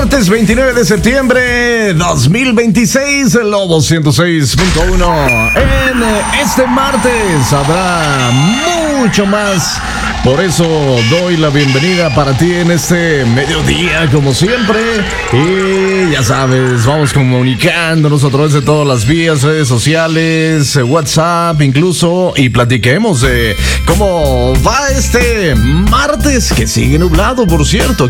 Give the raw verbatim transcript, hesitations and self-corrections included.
Martes veintinueve de septiembre dos mil veintiséis, el Lobo ciento seis punto uno. En este martes habrá mucho más. Por eso doy la bienvenida para ti en este mediodía, como siempre. Y ya sabes, vamos comunicándonos a través de todas las vías, redes sociales, WhatsApp incluso. Y platiquemos de cómo va este martes, que sigue nublado, por cierto.